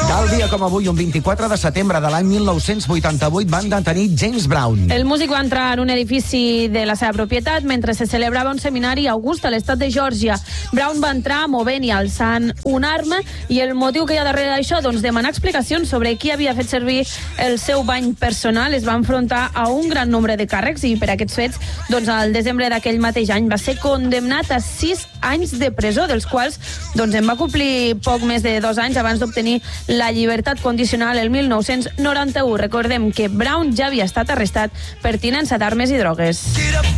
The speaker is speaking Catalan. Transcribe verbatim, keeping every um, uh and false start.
Tal dia com avui, un vint-i-quatre de setembre de l'any mil nou-cents vuitanta-vuit, van detenir James Brown. El músic va entrar en un edifici de la seva propietat mentre se celebrava un seminari a Augusta, a l'estat de Geòrgia. Brown va entrar movent i alçant una arma, i el motiu que hi ha darrere d'això, doncs demanar explicacions sobre qui havia fet servir el seu bany personal. Es va enfrontar a un gran nombre de càrrecs i per aquests fets, doncs al desembre d'aquell mateix any va ser condemnat a sis anys de presó, dels quals doncs en va complir poc més de dos anys abans d'obtenir la llibertat condicional el mil nou-cents noranta-u. Recordem que Brown ja havia estat arrestat per tinença d'armes i drogues.